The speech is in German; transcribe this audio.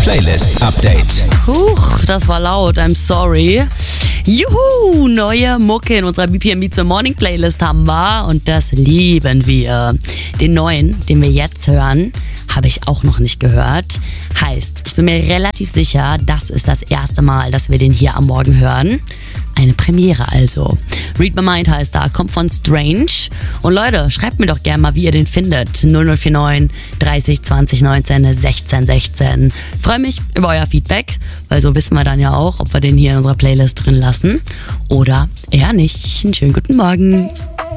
Playlist Update. Huch, das war laut, I'm sorry. Juhu, neue Mucke in unserer BPM Beats Morning Playlist haben wir und das lieben wir. Den neuen, den wir jetzt hören, habe ich auch noch nicht gehört. Heißt, ich bin mir relativ sicher, das ist das erste Mal, dass wir den hier am Morgen hören. Eine Premiere also. Read My Mind heißt da, kommt von Strange. Und Leute, schreibt mir doch gerne mal, wie ihr den findet. 0049 30 20 19 16 16. Freue mich über euer Feedback, weil so wissen wir dann ja auch, ob wir den hier in unserer Playlist drin lassen oder eher nicht. Einen schönen guten Morgen.